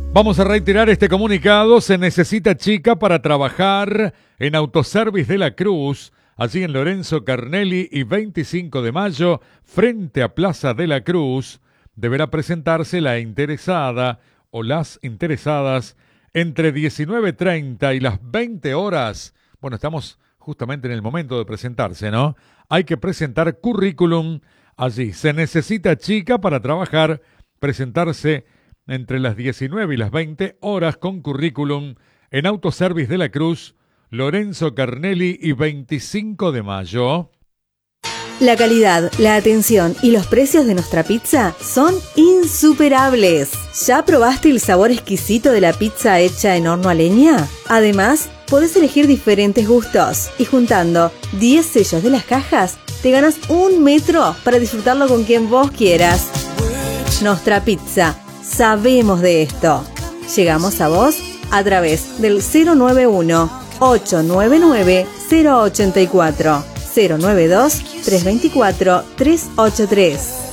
Vamos a reiterar este comunicado. Se necesita chica para trabajar en Autoservice de la Cruz, allí en Lorenzo Carnelli y 25 de mayo, frente a Plaza de la Cruz. Deberá presentarse la interesada o las interesadas entre 19:30 y las 20 horas. Bueno, estamos justamente en el momento de presentarse, ¿no? Hay que presentar currículum allí. Se necesita chica para trabajar, presentarse entre las 19 y las 20 horas con currículum en Autoservice de la Cruz, Lorenzo Carnelli y 25 de mayo. La calidad, la atención y los precios de nuestra pizza son insuperables. ¿Ya probaste el sabor exquisito de la pizza hecha en horno a leña? Además, podés elegir diferentes gustos y juntando 10 sellos de las cajas, te ganas 1 metro para disfrutarlo con quien vos quieras. Nuestra Pizza. Sabemos de esto. Llegamos a vos a través del 091-899-084, 092-324-383.